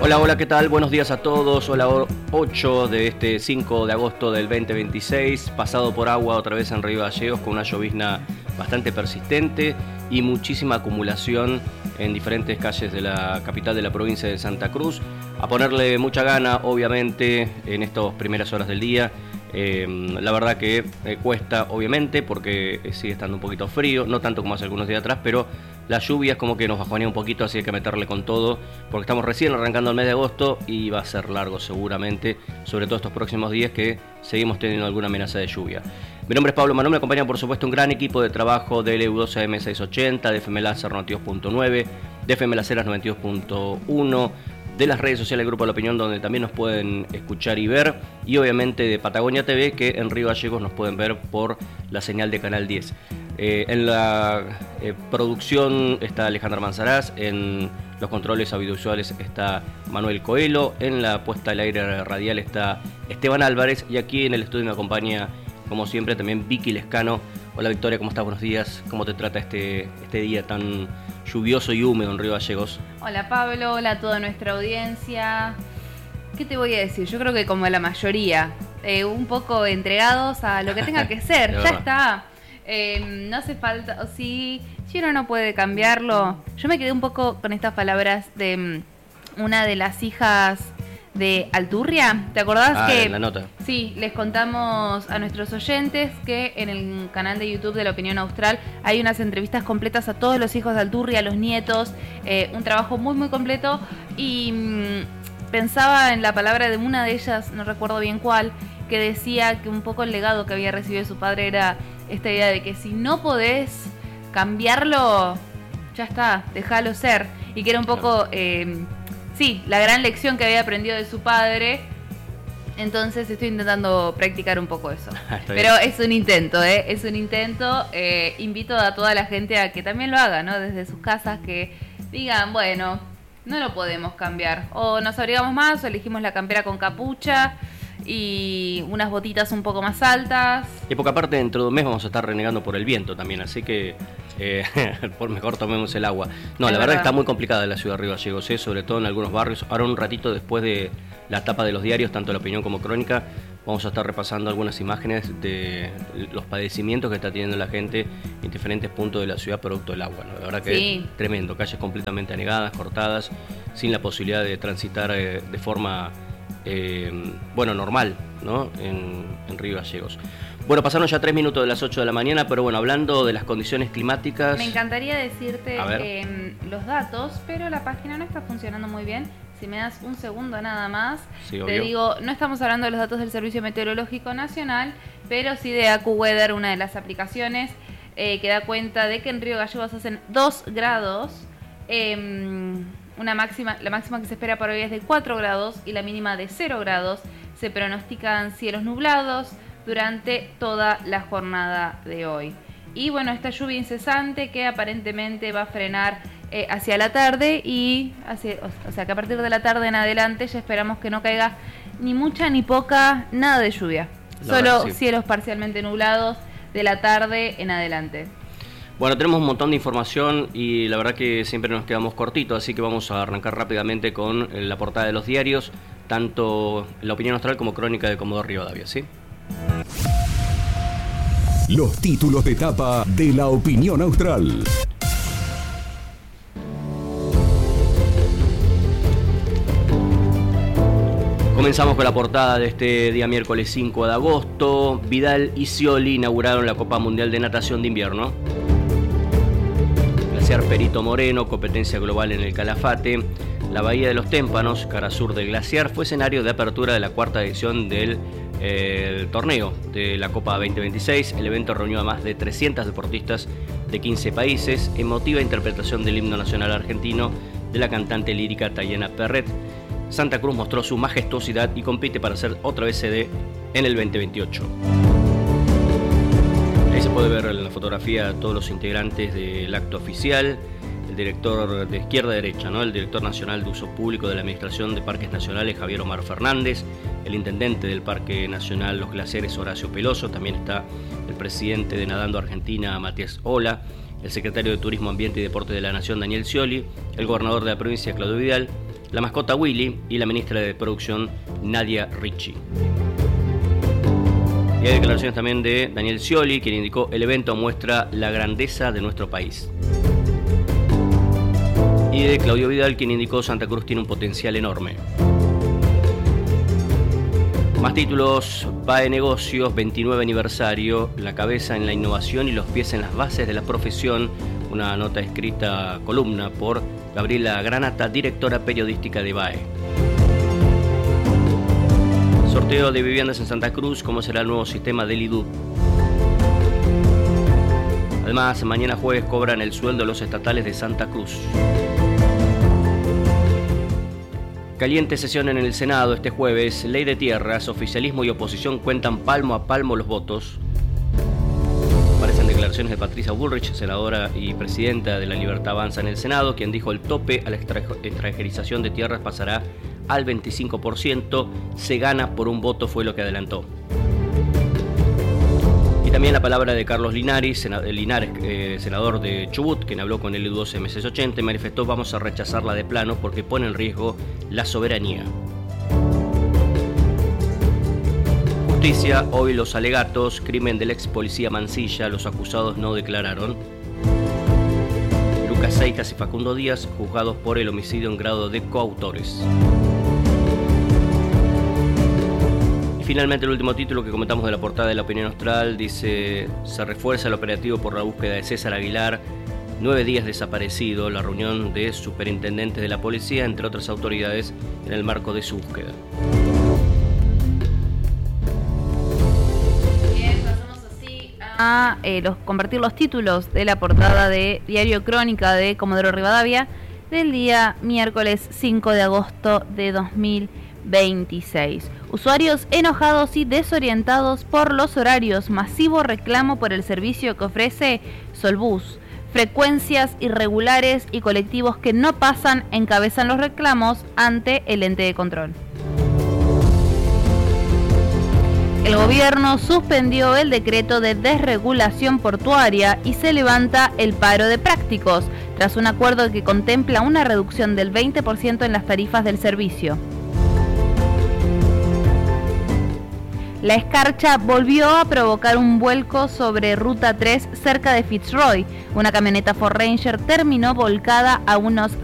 Hola, hola, ¿qué tal? Buenos días a todos. Hola, 8 de este 5 de agosto del 2026, pasado por agua otra vez en Río Gallegos con una llovizna bastante persistente y muchísima acumulación en diferentes calles de la capital de la provincia de Santa Cruz. A ponerle mucha gana, obviamente, en estas primeras horas del día. La verdad que cuesta, obviamente, porque sigue estando un poquito frío, no tanto como hace algunos días atrás, pero la lluvia es como que nos bajonea un poquito, así hay que meterle con todo, porque estamos recién arrancando el mes de agosto y va a ser largo seguramente, sobre todo estos próximos días que seguimos teniendo alguna amenaza de lluvia. Mi nombre es Pablo Manuel, me acompaña por supuesto un gran equipo de trabajo de LU12 AM680, de FM Láser 92.9, de FM Laceras 92.1, de las redes sociales del Grupo de la Opinión, donde también nos pueden escuchar y ver, y obviamente de Patagonia TV, que en Río Gallegos nos pueden ver por la señal de Canal 10. En la producción está Alejandra Manzarás, en los controles audiovisuales está Manuel Coelho, en la puesta al aire radial está Esteban Álvarez, y aquí en el estudio me acompaña, como siempre, también Vicky Lescano. Hola Victoria, ¿cómo estás? Buenos días. ¿Cómo te trata este día tan lluvioso y húmedo en Río Gallegos? Hola Pablo, hola a toda nuestra audiencia. ¿Qué te voy a decir? Yo creo que como la mayoría, un poco entregados a lo que tenga que ser. Ya está. No hace falta, o si uno no puede cambiarlo. Yo me quedé un poco con estas palabras de una de las hijas de Alturria. ¿Te acordás que en la nota? Sí, les contamos a nuestros oyentes que en el canal de YouTube de La Opinión Austral hay unas entrevistas completas a todos los hijos de Alturria, a los nietos, un trabajo muy muy completo, y pensaba en la palabra de una de ellas, no recuerdo bien cuál, que decía que un poco el legado que había recibido de su padre era esta idea de que si no podés cambiarlo, ya está, déjalo ser, y que era un poco sí, la gran lección que había aprendido de su padre. Entonces estoy intentando practicar un poco eso. Pero es un intento, es un intento. Invito a toda la gente a que también lo haga, ¿no? Desde sus casas, que digan, bueno, no lo podemos cambiar. O nos abrigamos más, o elegimos la campera con capucha y unas botitas un poco más altas. Y porque aparte dentro de un mes vamos a estar renegando por el viento también, así que por mejor tomemos el agua. No, la verdad que está muy complicada la ciudad de Río Gallegos, sobre todo en algunos barrios. Ahora un ratito después de la tapa de los diarios, tanto La Opinión como Crónica, vamos a estar repasando algunas imágenes de los padecimientos que está teniendo la gente en diferentes puntos de la ciudad producto del agua, ¿no? La verdad que sí, es tremendo, calles completamente anegadas, cortadas, sin la posibilidad de transitar de forma normal, ¿no? En Río Gallegos. Bueno, pasaron ya 3 minutos de las 8 de la mañana, pero bueno, hablando de las condiciones climáticas... Me encantaría decirte los datos, pero la página no está funcionando muy bien. Si me das un segundo nada más, sí, te digo, no estamos hablando de los datos del Servicio Meteorológico Nacional, pero sí de AccuWeather, una de las aplicaciones que da cuenta de que en Río Gallegos hacen 2 grados, la máxima que se espera para hoy es de 4 grados y la mínima de 0 grados. Se pronostican cielos nublados durante toda la jornada de hoy. Y bueno, esta lluvia incesante que aparentemente va a frenar hacia la tarde, y o sea que a partir de la tarde en adelante ya esperamos que no caiga ni mucha ni poca, nada de lluvia. Solo cielos parcialmente nublados de la tarde en adelante. Bueno, tenemos un montón de información y la verdad que siempre nos quedamos cortitos, así que vamos a arrancar rápidamente con la portada de los diarios, tanto La Opinión Austral como Crónica de Comodoro Rivadavia, ¿sí? Los títulos de tapa de La Opinión Austral. Comenzamos con la portada de este día miércoles 5 de agosto. Vidal y Scioli inauguraron la Copa Mundial de Natación de Invierno. Glaciar Perito Moreno, competencia global en el Calafate. La Bahía de los Témpanos, cara sur del glaciar, fue escenario de apertura de la 4ª edición del torneo de la Copa 2026. El evento reunió a más de 300 deportistas de 15 países. Emotiva interpretación del himno nacional argentino de la cantante lírica Tayana Perret. Santa Cruz mostró su majestuosidad y compite para ser otra vez sede en el 2028. Ahí se puede ver en la fotografía a todos los integrantes del acto oficial. El director de izquierda a derecha, ¿no? El director nacional de uso público de la Administración de Parques Nacionales, Javier Omar Fernández. El intendente del Parque Nacional Los Glaciares, Horacio Peloso. También está el presidente de Nadando Argentina, Matías Ola. El secretario de Turismo, Ambiente y Deporte de la Nación, Daniel Scioli. El gobernador de la provincia, Claudio Vidal. la mascota Willy y la ministra de Producción Nadia Ricci. Y hay declaraciones también de Daniel Scioli, quien indicó: el evento muestra la grandeza de nuestro país. Y de Claudio Vidal, quien indicó: Santa Cruz tiene un potencial enorme. Más títulos: PAE Negocios, 29 aniversario, la cabeza en la innovación y los pies en las bases de la profesión. Una nota escrita, columna, por Gabriela Granata, directora periodística de BAE. Sorteo de viviendas en Santa Cruz, cómo será el nuevo sistema del IDUB. Además, mañana jueves cobran el sueldo los estatales de Santa Cruz. Caliente sesión en el Senado este jueves. Ley de tierras, oficialismo y oposición cuentan palmo a palmo los votos. Aparecen declaraciones de Patricia Bullrich, senadora y presidenta de La Libertad Avanza en el Senado, quien dijo: el tope a la extranjerización de tierras pasará al 25%. Se gana por un voto, fue lo que adelantó. Y también la palabra de Carlos Linares, senador de Chubut, quien habló con el LU12 MS80, y manifestó: vamos a rechazarla de plano porque pone en riesgo la soberanía. Justicia, hoy los alegatos, crimen del ex policía Mansilla, los acusados no declararon. Lucas Seicas y Facundo Díaz, juzgados por el homicidio en grado de coautores. Y finalmente el último título que comentamos de la portada de La Opinión Austral dice: se refuerza el operativo por la búsqueda de César Aguilar, 9 días desaparecido, la reunión de superintendentes de la policía, entre otras autoridades, en el marco de su búsqueda. A compartir los títulos de la portada de Diario Crónica de Comodoro Rivadavia del día miércoles 5 de agosto de 2026. Usuarios enojados y desorientados por los horarios, masivo reclamo por el servicio que ofrece Solbus. Frecuencias irregulares y colectivos que no pasan encabezan los reclamos ante el ente de control. El gobierno suspendió el decreto de desregulación portuaria y se levanta el paro de prácticos, tras un acuerdo que contempla una reducción del 20% en las tarifas del servicio. La escarcha volvió a provocar un vuelco sobre Ruta 3 cerca de Fitzroy. Una camioneta Ford Ranger terminó volcada a unos